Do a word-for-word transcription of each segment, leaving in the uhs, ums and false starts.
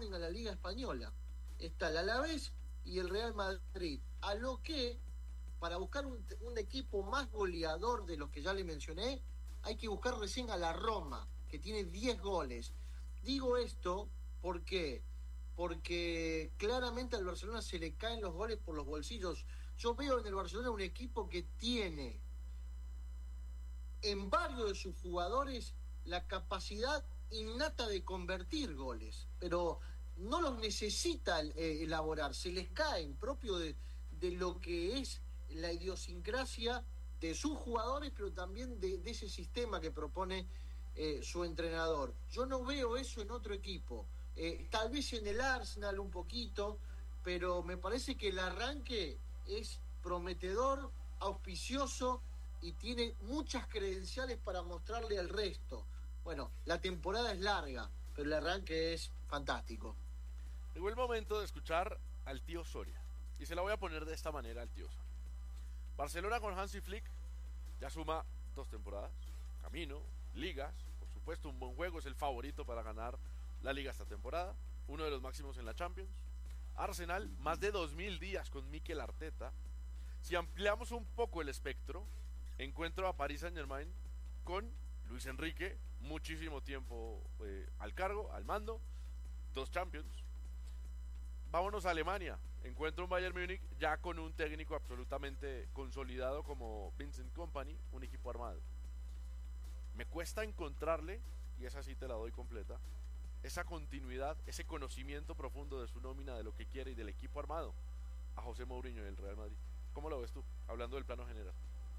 corresponden a la Liga Española. Está el Alavés y el Real Madrid. A lo que, para buscar un, un equipo más goleador de los que ya le mencioné, hay que buscar recién a la Roma, que tiene diez goles. Digo esto porque, porque claramente al Barcelona se le caen los goles por los bolsillos. Yo veo en el Barcelona un equipo que tiene en varios de sus jugadores la capacidad innata de convertir goles, pero no los necesita eh, elaborar, se les caen, propio de, de lo que es la idiosincrasia de sus jugadores, pero también de, de ese sistema que propone eh, su entrenador. Yo no veo eso en otro equipo, eh, tal vez en el Arsenal un poquito, pero me parece que el arranque es prometedor, auspicioso y tiene muchas credenciales para mostrarle al resto. Bueno, la temporada es larga, pero el arranque es fantástico. Llegó el momento de escuchar al tío Soria, y se la voy a poner de esta manera al tío Soria. Barcelona con Hansi Flick ya suma dos temporadas, camino, ligas, por supuesto un buen juego, es el favorito para ganar la liga esta temporada, uno de los máximos en la Champions. Arsenal, más de dos mil días con Mikel Arteta. Si ampliamos un poco el espectro, encuentro a Paris Saint-Germain con Luis Enrique, muchísimo tiempo eh, al cargo, al mando, dos Champions. Vámonos a Alemania, encuentro un Bayern Múnich ya con un técnico absolutamente consolidado como Vincent Kompany, un equipo armado. Me cuesta encontrarle, y esa sí te la doy completa, esa continuidad, ese conocimiento profundo de su nómina, de lo que quiere y del equipo armado a José Mourinho y el Real Madrid. ¿Cómo lo ves tú? Hablando del plano general.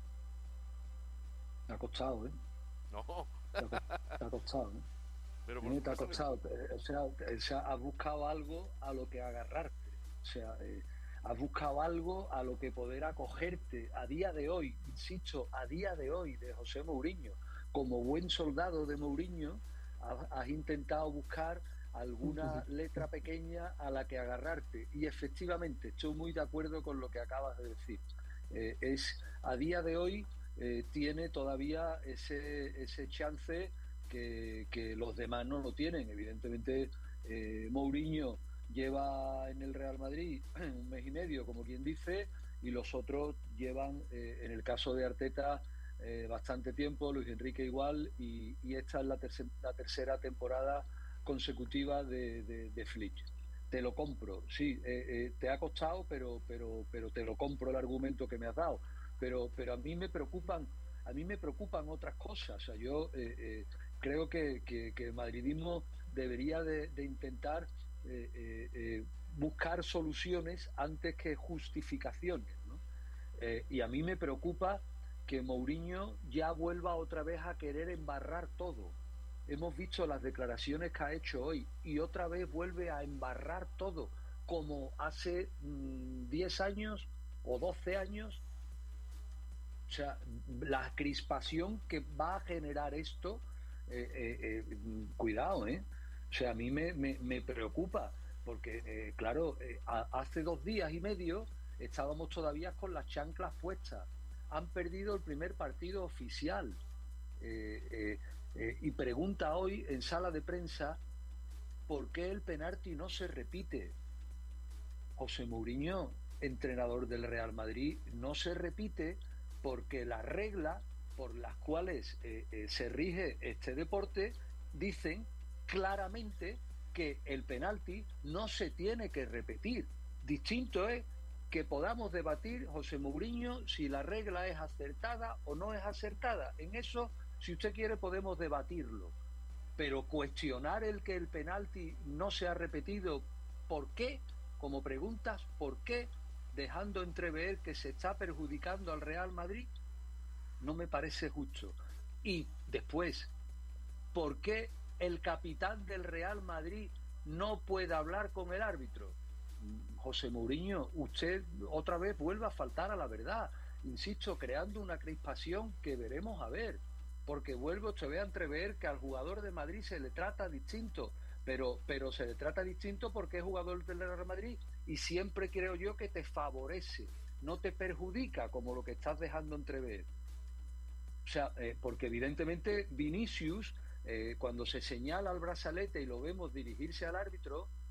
Te ha costado, ¿eh? No. Te ha, te ha costado, ¿eh? Pero por te ha costado. Que... O sea, o sea, has buscado algo a lo que agarrarte. O sea, eh, has buscado algo a lo que poder acogerte a día de hoy, insisto, a día de hoy, de José Mourinho. Como buen soldado de Mourinho, has, has intentado buscar alguna letra pequeña a la que agarrarte. Y efectivamente, estoy muy de acuerdo con lo que acabas de decir. Eh, es a día de hoy eh, tiene todavía ese, ese chance que, que los demás no lo tienen. Evidentemente, eh, Mourinho lleva en el Real Madrid un mes y medio, como quien dice, y los otros llevan, eh, en el caso de Arteta, eh, bastante tiempo, Luis Enrique igual, y, y esta es la, tercer, la tercera temporada consecutiva de, de, de Flick. Te lo compro, sí, eh, eh, te ha costado, pero, pero, pero te lo compro el argumento que me has dado. Pero, pero a mí me preocupan, a mí me preocupan otras cosas. O sea, yo eh, eh, creo que, que, que el madridismo debería de, de intentar eh, eh, eh, buscar soluciones antes que justificaciones, ¿no? Eh, y a mí me preocupa que Mourinho ya vuelva otra vez a querer embarrar todo. Hemos visto las declaraciones que ha hecho hoy y otra vez vuelve a embarrar todo, como hace mmm, diez años o doce años. O sea, la crispación que va a generar esto, eh, eh, eh, cuidado, ¿eh? O sea, a mí me, me, me preocupa, porque, eh, claro, eh, a, hace dos días y medio estábamos todavía con las chanclas puestas. Han perdido el primer partido oficial. Eh, eh, eh, y pregunta hoy en sala de prensa ¿por qué el penalti no se repite? José Mourinho, entrenador del Real Madrid, no se repite porque las reglas por las cuales eh, eh, se rige este deporte dicen claramente que el penalti no se tiene que repetir. Distinto es que podamos debatir, José Mourinho, si la regla es acertada o no es acertada. En eso, si usted quiere, podemos debatirlo. Pero cuestionar el que el penalti no se ha repetido, ¿por qué? Como preguntas, ¿por qué? Dejando entrever que se está perjudicando al Real Madrid, no me parece justo. Y después, ¿por qué el capitán del Real Madrid no puede hablar con el árbitro? José Mourinho, usted otra vez vuelve a faltar a la verdad, insisto, creando una crispación que veremos a ver, porque vuelvo otra vez a entrever que al jugador de Madrid se le trata distinto, pero, pero se le trata distinto porque es jugador del Real Madrid y siempre creo yo que te favorece, no te perjudica como lo que estás dejando entrever. O sea, eh, porque evidentemente Vinicius, eh, cuando se señala al brazalete y lo vemos dirigirse al árbitro,